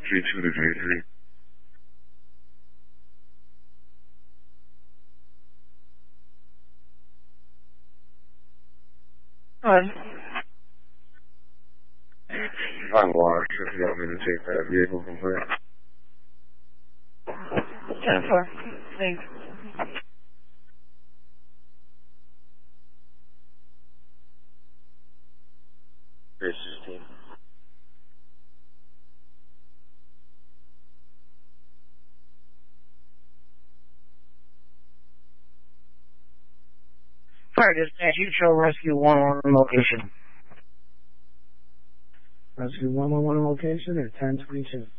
32 to 33. I'm lost if you want me to take that vehicle from her. 10-4. Thanks. Chris 16. Fire dispatch, you show rescue 111 location. Rescue 111 location at 1022.